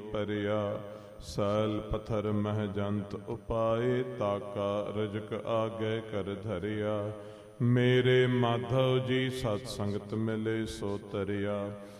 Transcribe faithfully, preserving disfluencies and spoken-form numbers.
परिया। सैल पत्थर मह जंत उपाए, ताका रजक आगे कर धरिया। मेरे माधव जी सत संगत मिले सो तरिया।